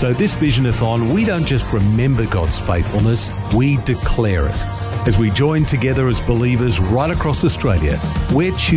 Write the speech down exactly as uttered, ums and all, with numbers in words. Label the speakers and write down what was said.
Speaker 1: So this Visionathon, we don't just remember God's faithfulness, we declare it. As we join together as believers right across Australia, we're choosing